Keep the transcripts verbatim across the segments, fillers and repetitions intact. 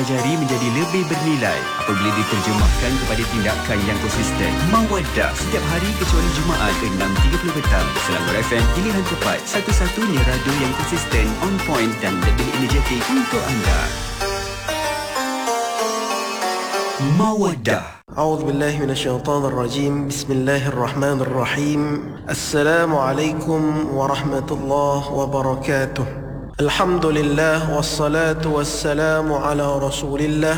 dipelajari menjadi lebih bernilai apabila diterjemahkan kepada tindakan yang konsisten. Mawaddah setiap hari kecuali Jumaat enam tiga puluh petang. Selangor F M, pilihan tepat, satu-satunya radio yang konsisten, on point dan lebih energetik untuk anda. Mawaddah. أعوذ بالله من الشيطان الرجيم بسم الله الرحمن الرحيم السلام عليكم ورحمة الله وبركاته الحمد لله والصلاة والسلام على رسول الله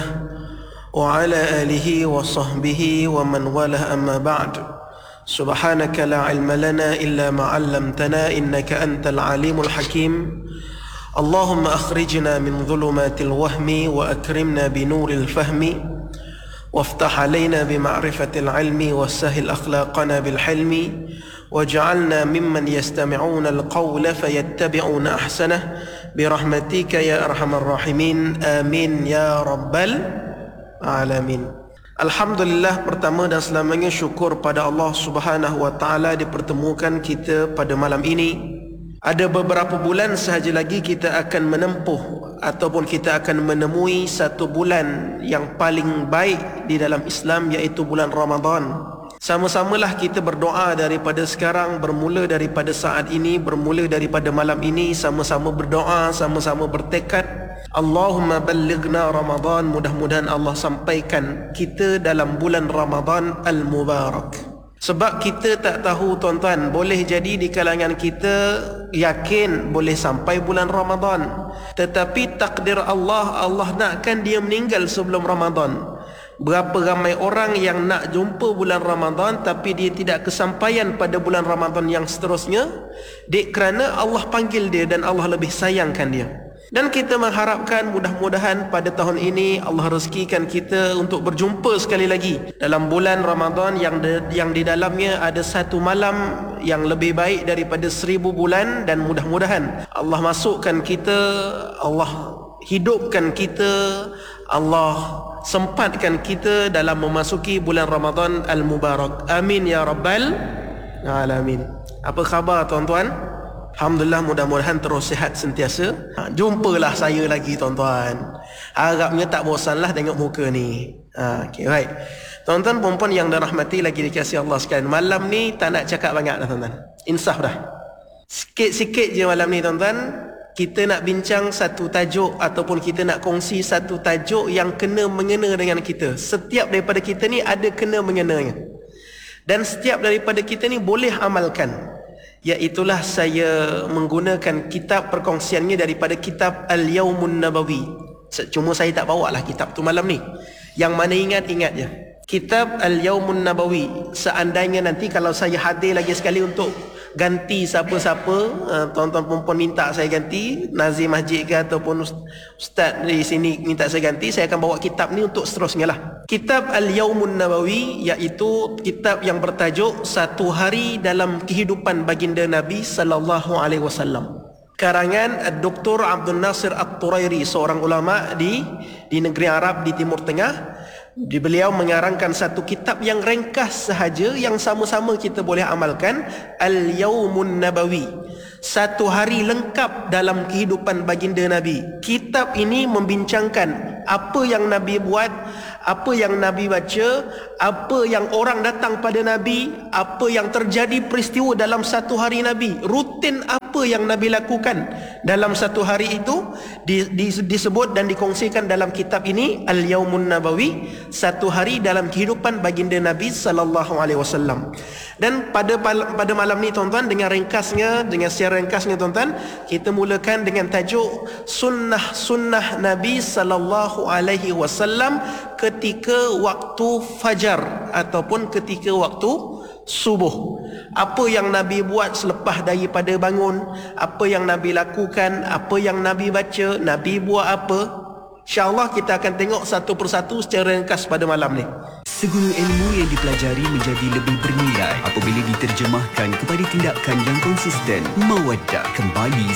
وعلى آله وصحبه ومن والاه أما بعد سبحانك لا علم لنا إلا ما علمتنا إنك أنت العليم الحكيم اللهم أخرجنا من ظلمات الوهم وأكرمنا بنور الفهم وافتح علينا بمعرفة العلم وسهل أخلاقنا بالحلم واجعلنا ممن يستمعون القول فيتبعون أحسنه برحمتك يا أرحم الراحمين آمين يا رب العالمين. Alhamdulillah, pertama dan selamanya syukur pada Allah Subhanahu wa taala dipertemukan kita pada malam ini. Ada beberapa bulan sahaja lagi kita akan menempuh ataupun kita akan menemui satu bulan yang paling baik di dalam Islam, iaitu bulan Ramadan. Sama-samalah kita berdoa daripada sekarang, bermula daripada saat ini, bermula daripada malam ini, sama-sama berdoa, sama-sama bertekad, Allahumma ballighna Ramadan. Mudah-mudahan Allah sampaikan kita dalam bulan Ramadan al-Mubarak. Sebab kita tak tahu tuan-tuan, boleh jadi di kalangan kita yakin boleh sampai bulan Ramadan, tetapi takdir Allah, Allah nakkan dia meninggal sebelum Ramadan. Berapa ramai orang yang nak jumpa bulan Ramadan tapi dia tidak kesampaian pada bulan Ramadan yang seterusnya, dek kerana Allah panggil dia dan Allah lebih sayangkan dia. Dan kita mengharapkan mudah-mudahan pada tahun ini Allah rezekikan kita untuk berjumpa sekali lagi dalam bulan Ramadan yang de, yang di dalamnya ada satu malam yang lebih baik daripada seribu bulan. Dan mudah-mudahan Allah masukkan kita, Allah hidupkan kita, Allah sempatkan kita dalam memasuki bulan Ramadan al-Mubarak. Amin ya rabbal alamin. Apa khabar tuan-tuan? Alhamdulillah, mudah-mudahan terus sihat sentiasa. Ha, jumpalah saya lagi tuan-tuan. Harapnya tak bosanlah tengok muka ni. Ha, okay, right. Tuan-tuan perempuan yang dirahmati lagi dikasihi Allah sekalian, malam ni tak nak cakap banyak dah tuan-tuan. Insaf dah. Sikit-sikit je malam ni tuan-tuan. Kita nak bincang satu tajuk ataupun kita nak kongsi satu tajuk yang kena mengena dengan kita. Setiap daripada kita ni ada kena mengenanya. Dan setiap daripada kita ni boleh amalkan. Iaitulah saya menggunakan kitab perkongsiannya daripada kitab Al-Yawmun Nabawi. Cuma saya tak bawa lah kitab tu malam ni. Yang mana ingat, ingat je. Kitab Al-Yawmun Nabawi. Seandainya nanti kalau saya hadir lagi sekali untuk ganti siapa-siapa, uh, tuan-tuan perempuan minta saya ganti, nazim masjid ke ataupun ustaz di sini minta saya ganti, saya akan bawa kitab ni untuk seterusnya lah. Kitab Al-Yawmun Nabawi iaitu kitab yang bertajuk Satu Hari Dalam Kehidupan Baginda Nabi sallallahu alaihi wasallam. Karangan Doktor Abdul Nasir At-Turairi, seorang ulama di di negeri Arab di Timur Tengah. Di beliau mengarangkan satu kitab yang ringkas sahaja yang sama-sama kita boleh amalkan, Al-Yawmun Nabawi. Satu hari lengkap dalam kehidupan baginda Nabi. Kitab ini membincangkan apa yang Nabi buat, apa yang Nabi baca, apa yang orang datang pada Nabi, apa yang terjadi peristiwa dalam satu hari Nabi, rutin apa yang Nabi lakukan dalam satu hari itu di, di, disebut dan dikongsikan dalam kitab ini, Al-Yawmun Nabawi, satu hari dalam kehidupan baginda Nabi sallallahu alaihi wasallam. Dan pada pada malam ni tuan-tuan, dengan ringkasnya, dengan secara ringkasnya tuan-tuan, kita mulakan dengan tajuk sunnah-sunnah Nabi sallallahu alaihi wasallam ketika waktu fajar ataupun ketika waktu subuh. Apa yang Nabi buat selepas daripada bangun, apa yang Nabi lakukan, apa yang Nabi baca, Nabi buat apa. InsyaAllah kita akan tengok satu persatu secara ringkas pada malam ni. Segala ilmu yang dipelajari menjadi lebih bernilai apabila diterjemahkan kepada tindakan yang konsisten. Mawaddah kembali